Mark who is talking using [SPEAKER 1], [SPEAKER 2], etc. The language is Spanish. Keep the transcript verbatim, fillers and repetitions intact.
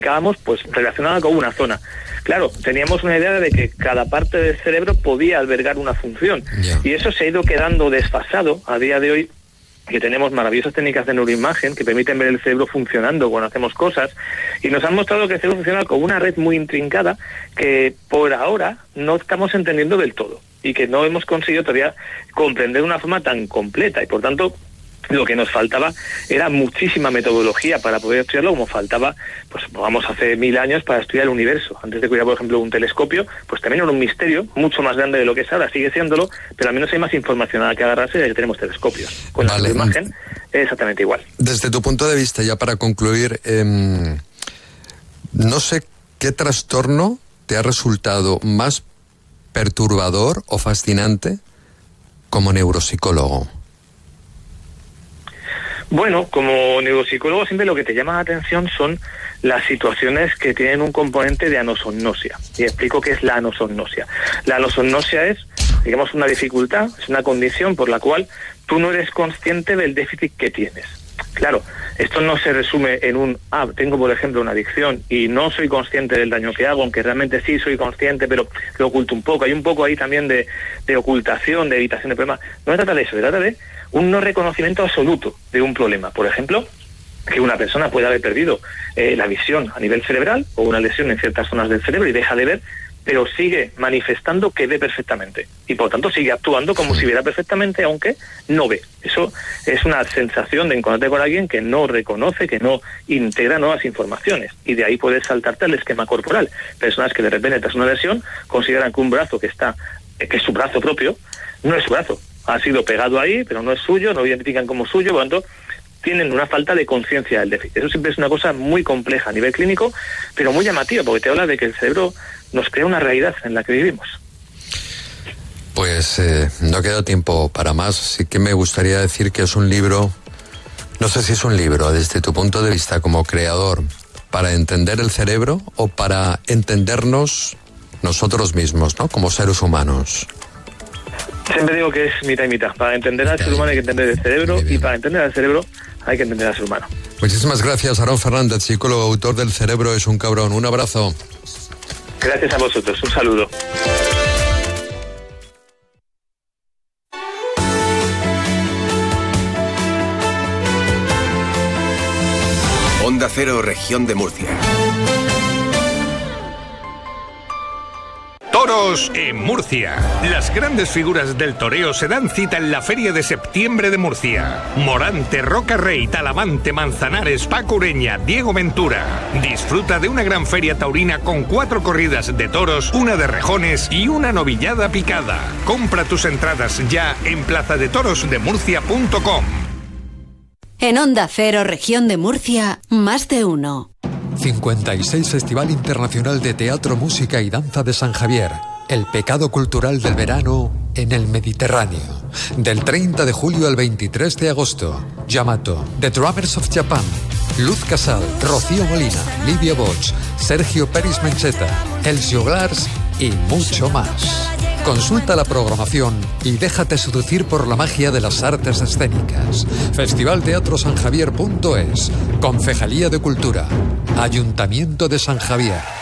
[SPEAKER 1] Estábamos pues relacionada con una zona. Claro, teníamos una idea de que cada parte del cerebro podía albergar una función. Yeah. Y eso se ha ido quedando desfasado a día de hoy, que tenemos maravillosas técnicas de neuroimagen que permiten ver el cerebro funcionando cuando hacemos cosas, y nos han mostrado que el cerebro funciona con una red muy intrincada que por ahora no estamos entendiendo del todo, y que no hemos conseguido todavía comprender de una forma tan completa, y por tanto lo que nos faltaba era muchísima metodología para poder estudiarlo, como faltaba, pues vamos, hace mil años para estudiar el universo. Antes de que hubiera, por ejemplo, un telescopio, pues también era un misterio mucho más grande de lo que es ahora, sigue siéndolo, pero al menos hay más información a la que agarrarse de que tenemos telescopios. Con vale. La imagen es exactamente igual.
[SPEAKER 2] Desde tu punto de vista, ya para concluir, eh, no sé qué trastorno te ha resultado más perturbador o fascinante como neuropsicólogo.
[SPEAKER 1] Bueno, como neuropsicólogo siempre lo que te llama la atención son las situaciones que tienen un componente de anosognosia. Y explico qué es la anosognosia. La anosognosia es, digamos, una dificultad, es una condición por la cual tú no eres consciente del déficit que tienes. Claro, esto no se resume en un, ah, tengo por ejemplo una adicción y no soy consciente del daño que hago, aunque realmente sí soy consciente, pero lo oculto un poco. Hay un poco ahí también de, de ocultación, de evitación de problemas. No se trata de eso, se trata de un no reconocimiento absoluto de un problema. Por ejemplo, que una persona puede haber perdido eh, la visión a nivel cerebral o una lesión en ciertas zonas del cerebro y deja de ver, pero sigue manifestando que ve perfectamente y por tanto sigue actuando como si viera perfectamente, aunque no ve. Eso es una sensación de encontrarte con alguien que no reconoce, que no integra nuevas informaciones, y de ahí puedes saltarte al esquema corporal. Personas que de repente tras una lesión consideran que un brazo que está, que es su brazo propio, no es su brazo, ha sido pegado ahí, pero no es suyo, no lo identifican como suyo, por lo tanto tienen una falta de conciencia del déficit. Eso siempre es una cosa muy compleja a nivel clínico, pero muy llamativa, porque te habla de que el cerebro nos crea una realidad en la que vivimos.
[SPEAKER 2] Pues eh, no queda tiempo para más, sí que me gustaría decir que es un libro, no sé si es un libro desde tu punto de vista como creador, para entender el cerebro o para entendernos nosotros mismos, ¿no? Como seres humanos.
[SPEAKER 1] Siempre digo que es mitad y mitad. Para entender al ser humano hay que entender el cerebro, y para entender al cerebro hay que entender al ser humano.
[SPEAKER 2] Muchísimas gracias, Aarón Fernández, psicólogo, autor del Cerebro es un cabrón. Un abrazo.
[SPEAKER 1] Gracias a vosotros. Un saludo.
[SPEAKER 3] Onda Cero, Región de Murcia.
[SPEAKER 4] Toros en Murcia. Las grandes figuras del toreo se dan cita en la Feria de Septiembre de Murcia. Morante, Roca Rey, Talavante, Manzanares, Paco Ureña, Diego Ventura. Disfruta de una gran feria taurina con cuatro corridas de toros, una de rejones y una novillada picada. Compra tus entradas ya en plaza de toros de murcia punto com.
[SPEAKER 5] En Onda Cero, Región de Murcia, más de uno.
[SPEAKER 6] cincuenta y seis Festival Internacional de Teatro, Música y Danza de San Javier. El pecado cultural del verano en el Mediterráneo. Del treinta de julio al veintitrés de agosto. Yamato, The Drummers of Japan, Luz Casal, Rocío Molina, Livia Bosch, Sergio Peris Mencheta, Elcio Glars y mucho más. Consulta la programación y déjate seducir por la magia de las artes escénicas. festival teatro san javier punto es. Concejalía de Cultura. Ayuntamiento de San Javier.